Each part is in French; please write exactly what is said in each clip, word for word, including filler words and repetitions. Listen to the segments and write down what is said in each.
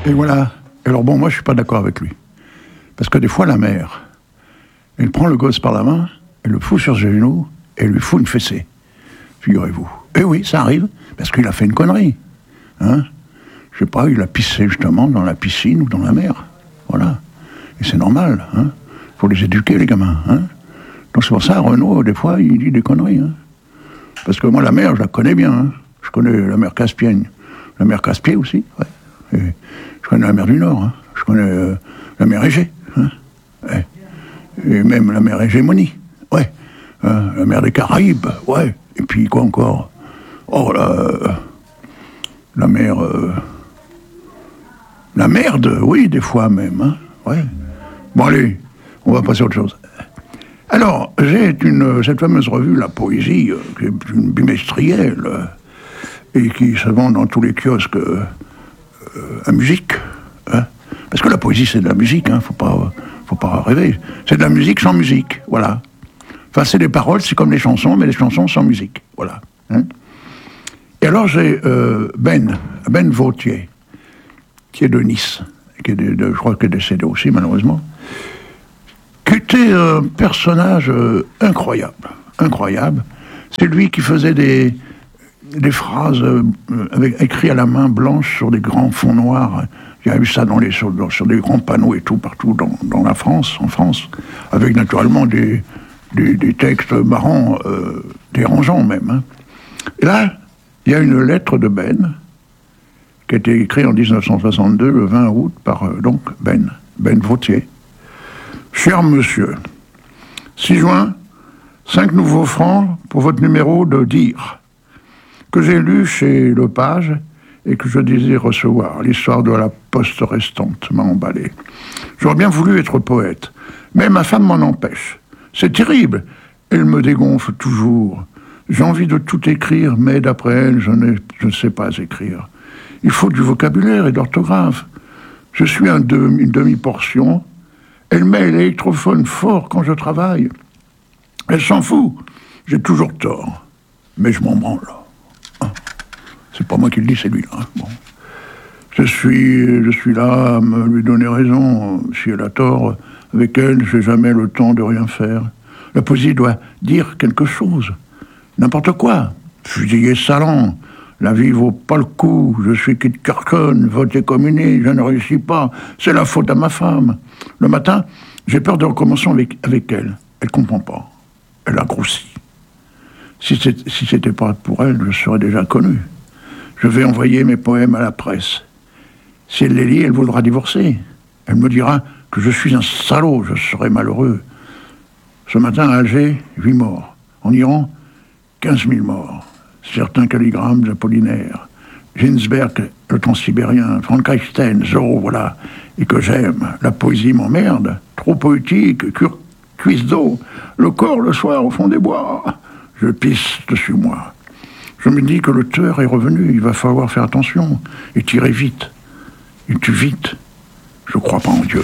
Et voilà. Alors bon, moi je suis pas d'accord avec lui. Parce que des fois, la mère, elle prend le gosse par la main, elle le fout sur ses genoux, et elle lui fout une fessée. Figurez-vous. Et oui, ça arrive, parce qu'il a fait une connerie. Hein? Je sais pas, il a pissé justement dans la piscine ou dans la mer. Voilà. Et c'est normal. Il hein? faut les éduquer, les gamins. Hein? Donc c'est pour ça, Renaud, des fois, il dit des conneries. Hein? Parce que moi, la mer, je la connais bien. Hein? Je connais la mer Caspienne. La mer Caspier aussi, ouais. Et je connais la mer du Nord. Hein? Je connais euh, la mer Égée. Hein? Ouais. Et même la mer Hégémonie. Ouais. Euh, la mer des Caraïbes. Ouais. Et puis quoi encore? Oh, la, la mer... Euh, la merde, oui, des fois même. Hein? Ouais. Bon, allez, on va passer à autre chose. Alors, j'ai une, cette fameuse revue, La Poésie, euh, qui est une bimestrielle, euh, et qui se vend dans tous les kiosques euh, euh, à musique. Hein? Parce que la poésie, c'est de la musique, hein, faut pas, faut pas rêver. C'est de la musique sans musique, voilà. Enfin, c'est des paroles, c'est comme les chansons, mais les chansons sans musique, voilà. Hein? Et alors, j'ai euh, Ben, Ben Vautier, qui est de Nice, qui est de, de, je crois qu'il est décédé aussi, malheureusement, qui était un personnage euh, incroyable, incroyable. C'est lui qui faisait des, des phrases euh, avec, écrites à la main blanche sur des grands fonds noirs. Il y a eu ça dans les, sur, sur des grands panneaux et tout, partout dans, dans la France, en France, avec naturellement des, des, des textes marrants, euh, dérangeants même. Hein. Et là, il y a une lettre de Ben, qui a été écrite en dix-neuf cent soixante-deux, le vingt août, par euh, donc Ben, Ben Vautier. Cher monsieur, six juin, cinq nouveaux francs pour votre numéro de Dire, que j'ai lu chez Lepage et que je désire recevoir. L'histoire de la poste restante m'a emballé. J'aurais bien voulu être poète, mais ma femme m'en empêche. C'est terrible, elle me dégonfle toujours. J'ai envie de tout écrire, mais d'après elle, je, n'ai, je ne sais pas écrire. Il faut du vocabulaire et d'orthographe. Je suis un demi, une demi-portion. Elle met l'électrophone fort quand je travaille. Elle s'en fout. J'ai toujours tort. Mais je m'en branle. Ah. C'est pas moi qui le dis, c'est lui. Hein. Bon. Je suis, je suis là à me lui donner raison. Si elle a tort, avec elle, je n'ai jamais le temps de rien faire. La poésie doit dire quelque chose. N'importe quoi. Fusillé salant. La vie vaut pas le coup. Je suis Kit Carcon, voté communiste, je ne réussis pas. C'est la faute à ma femme. Le matin, j'ai peur de recommencer avec, avec elle. Elle comprend pas. Elle a grossi. Si c'est, si c'était pas pour elle, je serais déjà connu. Je vais envoyer mes poèmes à la presse. Si elle les lit, elle voudra divorcer. Elle me dira que je suis un salaud, je serai malheureux. Ce matin, à Alger, huit morts. En Iran, quinze mille morts. Certains calligrammes apollinaires, Ginsberg, le transsibérien, Frankenstein, Zorro, voilà, et que j'aime. La poésie m'emmerde, trop poétique, cure, cuisse d'eau, le corps le soir au fond des bois. Je pisse dessus moi. Je me dis que l'auteur est revenu, il va falloir faire attention, et tirer vite. Il tue vite. Je crois pas en Dieu.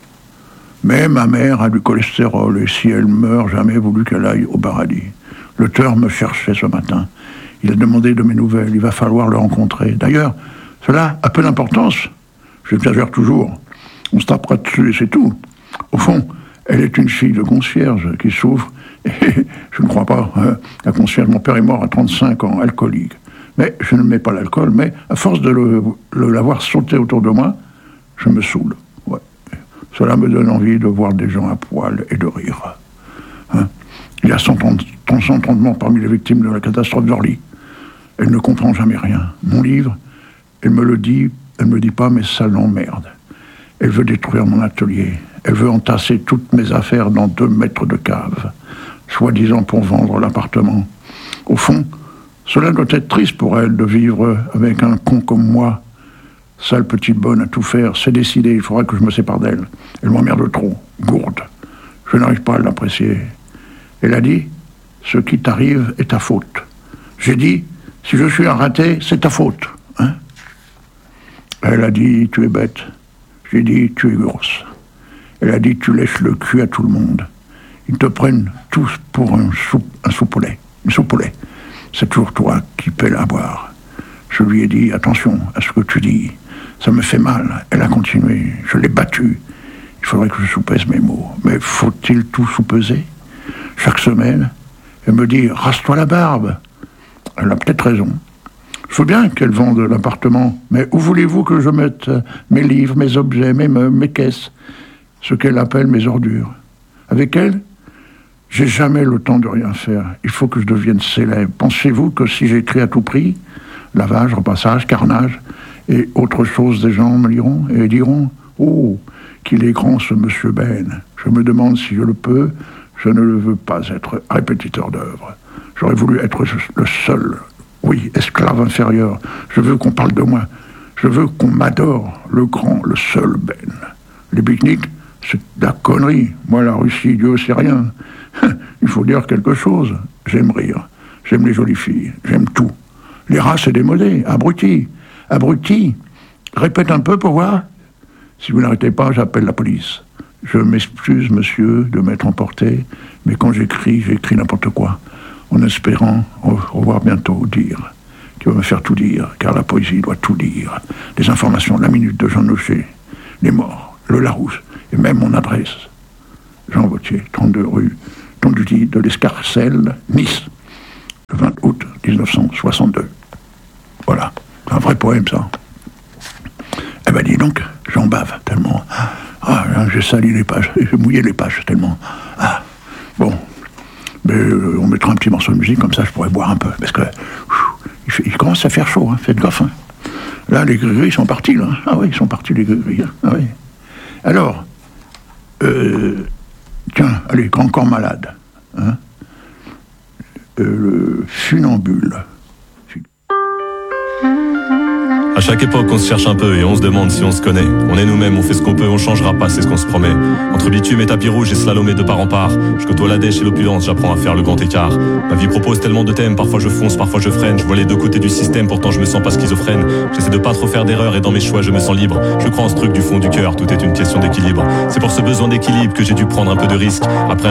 Mais ma mère a du cholestérol, et si elle meurt, jamais voulu qu'elle aille au paradis. L'auteur me cherchait ce matin. Il a demandé de mes nouvelles, il va falloir le rencontrer. D'ailleurs, cela a peu d'importance. J'exagère toujours. On se tapera dessus et c'est tout. Au fond, elle est une fille de concierge qui souffre. Et je ne crois pas. Hein, la concierge, mon père est mort à trente-cinq ans, alcoolique. Mais je ne mets pas l'alcool, mais à force de le, le, l'avoir sauté autour de moi, je me saoule. Ouais. Cela me donne envie de voir des gens à poil et de rire. Hein. Il y a cent trente morts parmi les victimes de la catastrophe d'Orly. Elle ne comprend jamais rien. Mon livre, elle me le dit, elle me dit pas, mais ça l'emmerde. Elle veut détruire mon atelier. Elle veut entasser toutes mes affaires dans deux mètres de cave, soi-disant pour vendre l'appartement. Au fond, cela doit être triste pour elle de vivre avec un con comme moi. Sale petite bonne à tout faire, c'est décidé, il faudra que je me sépare d'elle. Elle m'emmerde trop, gourde. Je n'arrive pas à l'apprécier. Elle a dit, ce qui t'arrive est ta faute. J'ai dit, si je suis un raté, c'est ta faute. Hein? Elle a dit, tu es bête. J'ai dit, tu es grosse. Elle a dit, tu lèches le cul à tout le monde. Ils te prennent tous pour un, sou, un soupe au lait. Une soupe au lait. C'est toujours toi qui paie à boire. Je lui ai dit, attention à ce que tu dis. Ça me fait mal. Elle a continué. Je l'ai battue. Il faudrait que je soupèse mes mots. Mais faut-il tout soupeser? Chaque semaine, elle me dit « Rase-toi la barbe !» Elle a peut-être raison. Il faut bien qu'elle vende l'appartement. Mais où voulez-vous que je mette mes livres, mes objets, mes meubles, mes caisses? Ce qu'elle appelle mes ordures. Avec elle, j'ai jamais le temps de rien faire. Il faut que je devienne célèbre. Pensez-vous que si j'écris à tout prix, lavage, repassage, carnage et autre chose, des gens me liront et diront « Oh, qu'il est grand ce monsieur Ben. Je me demande si je le peux. Je ne le veux pas être répétiteur d'œuvres. J'aurais voulu être le seul. Oui, esclave inférieur. Je veux qu'on parle de moi. Je veux qu'on m'adore. Le grand, le seul Ben. Les pique-niques, c'est de la connerie. Moi, la Russie, Dieu, c'est rien. Il faut dire quelque chose. J'aime rire. J'aime les jolies filles. J'aime tout. Les rats, c'est démodé. Abruti. Abruti. Répète un peu pour voir. Si vous n'arrêtez pas, j'appelle la police. Je m'excuse, monsieur, de m'être emporté, mais quand j'écris, j'écris n'importe quoi, en espérant au revoir bientôt, dire. Tu vas me faire tout dire, car la poésie doit tout dire. Des informations, la minute de Jean Nochet, les morts, le Larousse, et même mon adresse. Jean Vautier, trente-deux rue Tondudy de l'Escarcelle, Nice, le vingt août dix-neuf cent soixante-deux. Voilà, c'est un vrai poème, ça. Eh ben dis donc, j'en bave tellement. Ah, j'ai sali les pages, j'ai mouillé les pages tellement. Ah, bon, mais euh, on mettra un petit morceau de musique, comme ça je pourrais boire un peu, parce que pff, il, fait, il commence à faire chaud, hein, faites gaffe. Hein. Là, les gris-gris sont partis, là. Ah oui, ils sont partis, les gris-gris. Hein. Ah oui. Alors, euh, tiens, allez, Grand Corps Malade. Hein. Euh, le funambule. À chaque époque, on se cherche un peu et on se demande si on se connaît. On est nous-mêmes, on fait ce qu'on peut, on changera pas, c'est ce qu'on se promet. Entre bitume et tapis rouge et slalomé de part en part, je côtoie la dèche et l'opulence, j'apprends à faire le grand écart. Ma vie propose tellement de thèmes, parfois je fonce, parfois je freine. Je vois les deux côtés du système, pourtant je me sens pas schizophrène. J'essaie de pas trop faire d'erreurs et dans mes choix je me sens libre. Je crois en ce truc du fond du cœur, tout est une question d'équilibre. C'est pour ce besoin d'équilibre que j'ai dû prendre un peu de risque. Après